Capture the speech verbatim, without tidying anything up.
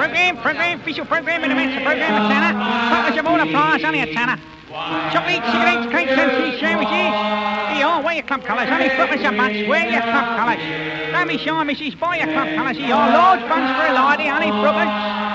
Programme, programme, official programme in the midst of programme of Tanner. Partners of all applause, only a Tanner. Chocolate, cigarettes, cakes and cheese sandwiches. Here, wear your club colours, only footers a bunch, wear your club colours. Don't be shy, missus, buy your club colours. Here, large buns for a lady, only footers.